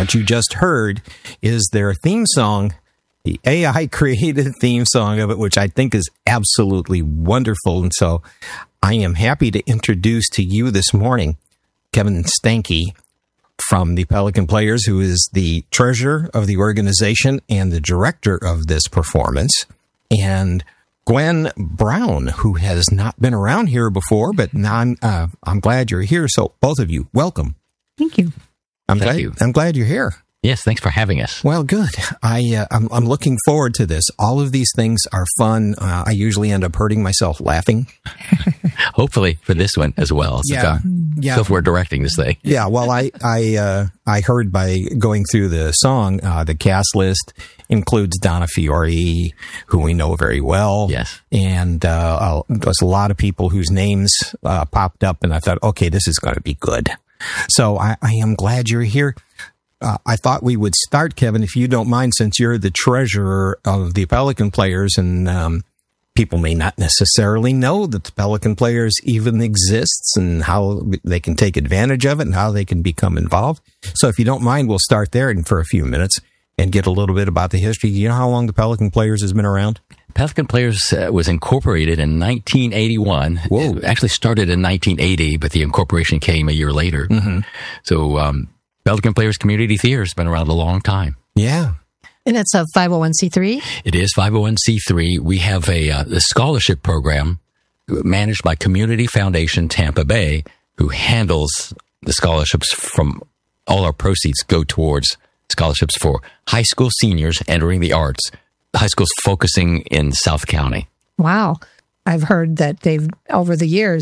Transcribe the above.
what you just heard is their theme song, the AI created theme song of it, which I think is absolutely wonderful. And so I am happy to introduce to you this morning Kevin Stanke from the Pelican Players, who is the treasurer of the organization and the director of this performance, and Gwen Brown, who has not been around here before, but now I'm glad you're here. So both of you, welcome. Thank you. I'm glad you're here. Yes, thanks for having us. Well, good. I'm looking forward to this. All of these things are fun. I usually end up hurting myself laughing. Hopefully for this one as well. Yeah. So if we're directing this thing. Yeah. Well, I heard by going through the song, the cast list includes Donna Fiore, who we know very well. Yes. And there's a lot of people whose names popped up, and I thought, okay, this is going to be good. So I am glad you're here. I thought we would start, Kevin, if you don't mind, since you're the treasurer of the Pelican Players, and people may not necessarily know that the Pelican Players even exists and how they can take advantage of it and how they can become involved. So if you don't mind, we'll start there and for a few minutes and get a little bit about the history. Do you know how long the Pelican Players has been around? Pelican Players was incorporated in 1981. Whoa. It actually started in 1980, but the incorporation came a year later. Mm-hmm. So Pelican Players Community Theater has been around a long time. Yeah. And it's a 501c3? It is 501c3. We have a scholarship program managed by Community Foundation Tampa Bay, who handles the scholarships. From all our proceeds go towards scholarships for high school seniors entering the arts. High schools focusing in South County. Wow. I've heard that they've, over the years,